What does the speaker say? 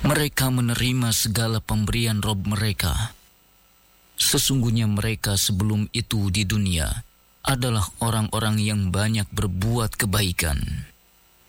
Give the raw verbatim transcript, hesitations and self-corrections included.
Mereka menerima segala pemberian Rob mereka. Sesungguhnya mereka sebelum itu di dunia adalah orang-orang yang banyak berbuat kebaikan.